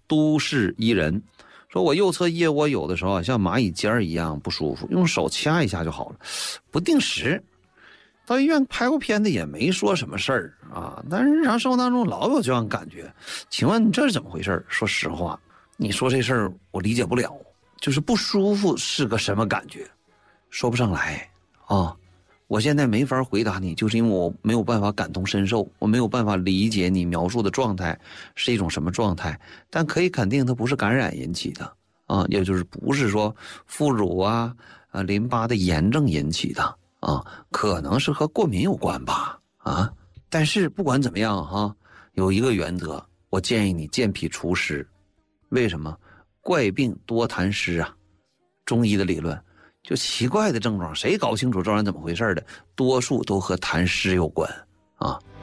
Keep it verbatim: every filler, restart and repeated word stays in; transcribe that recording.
都市伊人，说我右侧腋窝有的时候像蚂蚁尖儿一样不舒服，用手掐一下就好了，不定时。到医院拍过片子也没说什么事儿啊，但是日常生活当中老有这样感觉，请问这是怎么回事？说实话，你说这事儿我理解不了，就是不舒服是个什么感觉，说不上来啊。我现在没法回答你，就是因为我没有办法感同身受，我没有办法理解你描述的状态是一种什么状态，但可以肯定它不是感染引起的啊，也就是不是说副乳啊啊淋巴的炎症引起的。啊，可能是和过敏有关吧，啊，但是不管怎么样哈、啊，有一个原则，我建议你健脾除湿。为什么？怪病多痰湿啊，中医的理论，就奇怪的症状，谁搞清楚这玩意怎么回事的，多数都和痰湿有关啊。